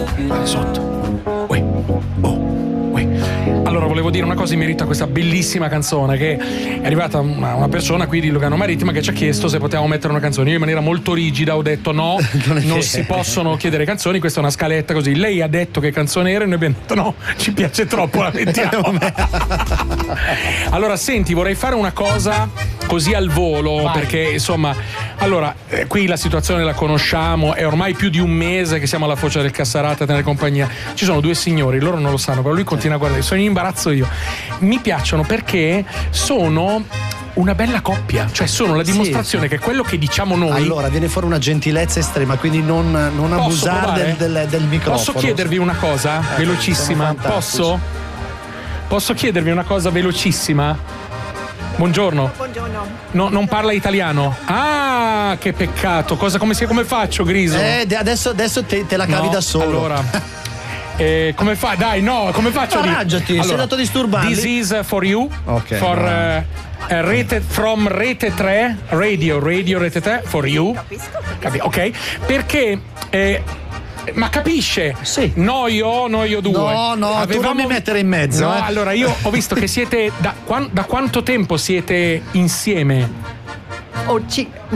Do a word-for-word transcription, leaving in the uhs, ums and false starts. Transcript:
Guarda sotto. Uè. Oh. Allora volevo dire una cosa in merito a questa bellissima canzone, che è arrivata una, una persona qui di Lugano Marittima che ci ha chiesto se potevamo mettere una canzone. Io in maniera molto rigida ho detto no, non, non si possono chiedere canzoni, questa è una scaletta così. Lei ha detto che canzone era e noi abbiamo detto no, ci piace troppo, la mettiamo. Allora senti, vorrei fare una cosa così al volo. Vai. Perché insomma, allora eh, qui la situazione la conosciamo, è ormai più di un mese che siamo alla foce del Cassarate a tenere compagnia. Ci sono due signori, loro non lo sanno, però lui continua a guardare, sono in imbarazzo io. Mi piacciono perché sono una bella coppia, cioè sono la dimostrazione, sì, che quello che diciamo noi. Allora viene fuori una gentilezza estrema, quindi non, non abusare del, del, del microfono. Posso chiedervi una cosa eh, velocissima? Posso? Posso chiedervi una cosa velocissima? Buongiorno. Buongiorno. No, non parla italiano? Ah, che peccato. Cosa, come, come faccio, Griso? Eh, adesso, adesso te, te la cavi no, da solo. Allora. Eh, come fa? Dai, no, come faccio? Arrangiati, allora, sei andato a disturbarli. This is for you. Ok. For uh, uh, rete, from Rete tre, radio, radio Rete tre, for you. Capisco, capisco. Ok? Perché eh, ma capisce? Sì. Noi o noi o due. No, no, Avevamo... tu non mi mettere in mezzo. No, eh. allora io ho visto che siete da, da quanto tempo siete insieme? Oh, ci...